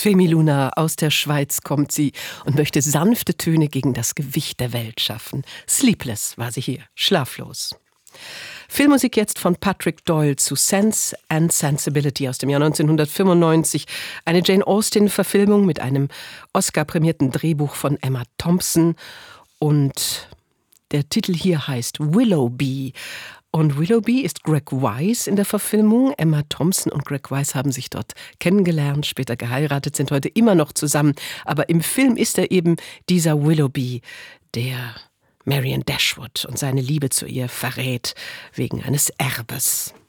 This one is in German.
Femiluna, aus der Schweiz kommt sie und möchte sanfte Töne gegen das Gewicht der Welt schaffen. Sleepless war sie hier, schlaflos. Filmmusik jetzt von Patrick Doyle zu Sense and Sensibility aus dem Jahr 1995. Eine Jane Austen-Verfilmung mit einem Oscar-prämierten Drehbuch von Emma Thompson. Und der Titel hier heißt Willoughby. Und Willoughby ist Greg Wise in der Verfilmung. Emma Thompson und Greg Wise haben sich dort kennengelernt, später geheiratet, sind heute immer noch zusammen. Aber im Film ist er eben dieser Willoughby, der Marianne Dashwood und seine Liebe zu ihr verrät wegen eines Erbes.